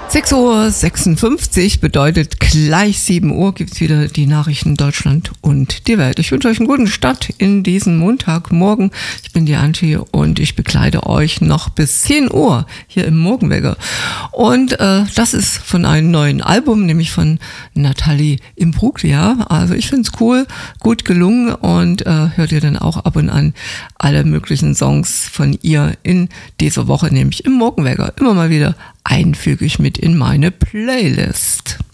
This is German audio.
6:56 Uhr bedeutet gleich 7 Uhr gibt es wieder die Nachrichten Deutschland und die Welt. Ich wünsche euch einen guten Start in diesen Montagmorgen. Ich bin die Antje und ich begleite euch noch bis 10 Uhr hier im Morgenwecker. Und das ist von einem neuen Album, nämlich von Nathalie Imbruglia. Also ich finde es cool, gut gelungen und hört ihr dann auch ab und an alle möglichen Songs von ihr in dieser Woche, nämlich im Morgenwecker. Immer mal wieder einfüge ich mit in meine Playlist.